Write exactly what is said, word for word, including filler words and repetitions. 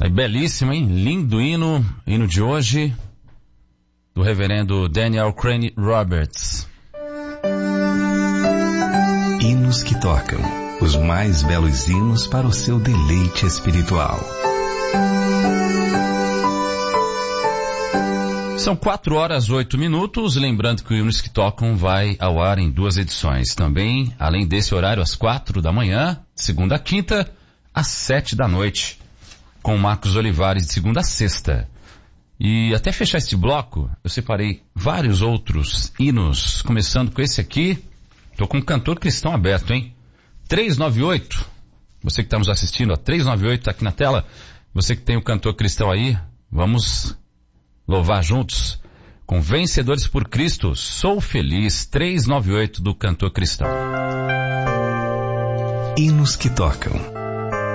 Tá belíssimo, hein? Lindo hino, hino de hoje, do reverendo Daniel Crane Roberts. Hinos que tocam, os mais belos hinos para o seu deleite espiritual. São quatro horas oito minutos, lembrando que o Hinos que Tocam vai ao ar em duas edições. Também, além desse horário, às quatro da manhã, segunda a quinta, às sete da noite, com o Marcos Olivares de segunda a sexta. E até fechar este bloco, eu separei vários outros hinos, começando com esse aqui. Tô com um cantor cristão aberto, hein? três nove oito, você que está nos assistindo, ó, três nove oito tá aqui na tela. Você que tem o cantor cristão aí, vamos louvar juntos com Vencedores por Cristo, Sou Feliz, três nove oito do cantor cristão. Hinos que tocam,